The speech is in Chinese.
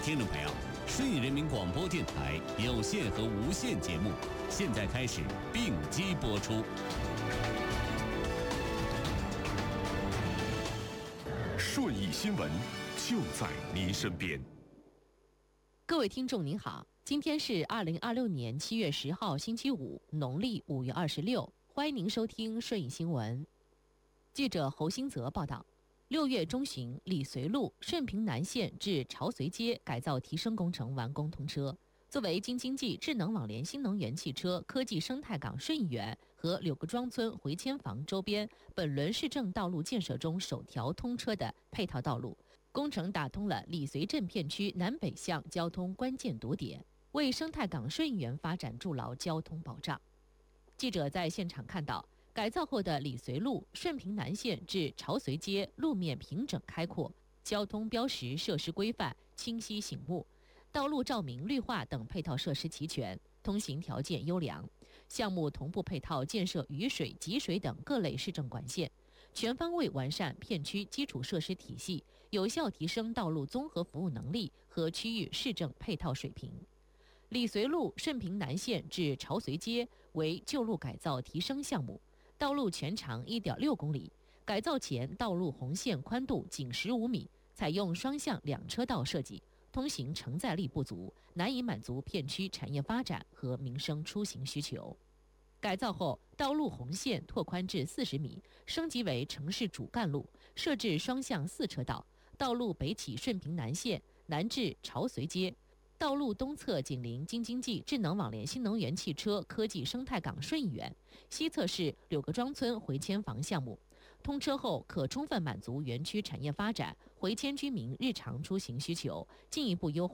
听众朋友，顺义人民广播电台有线和无线节目现在开始并机播出。 顺义新闻就在您身边。 各位听众您好，今天是2026年7月10号星期五，农历5月26，欢迎您收听顺义新闻。记者侯新泽报道，6月中旬，李随路顺平南线至潮绥街改造提升工程完工通车。作为京津冀智能网联新能源汽车科技生态港顺义园和柳各庄村回迁房周边本轮市政道路建设中首条通车的配套道路，工程打通了李随镇片区南北向交通关键堵点，为生态港顺义园发展筑牢交通保障。记者在现场看到，改造后的李随路顺平南线至潮绥街路面平整开阔，交通标识设施规范清晰醒目，道路照明绿化等配套设施齐全，通行条件优良。项目同步配套建设雨水、集水等各类市政管线，全方位完善片区基础设施体系，有效提升道路综合服务能力和区域市政配套水平。李随路顺平南线至潮绥街为旧路改造提升项目，道路全长 1.6 公里，改造前道路红线宽度仅15米，采用双向两车道设计，通行承载力不足，难以满足片区产业发展和民生出行需求。改造后，道路红线拓宽至40米，升级为城市主干路，设置双向4车道，道路北起顺平南线，南至潮绥街。道路东侧紧邻京津冀智能网联新能源汽车科技生态港顺义园，西侧是柳各庄村回迁房项目。通车后可充分满足园区产业发展、回迁居民日常出行需求，进一步优化